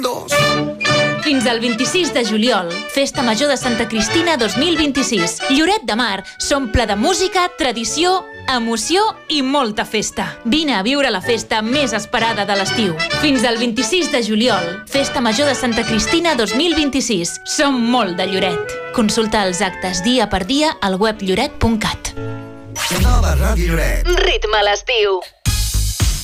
2. Fins al 26 de juliol, Festa Major de Santa Cristina 2026. Lloret de Mar s'omple de música, tradició, emoció i molta festa. Vine a viure la festa més esperada de l'estiu. Fins al 26 de juliol, Festa Major de Santa Cristina 2026. Som molt de Lloret. Consulta els actes dia per dia al web lloret.cat. Nova Ràdio Lloret. Ritme a l'estiu.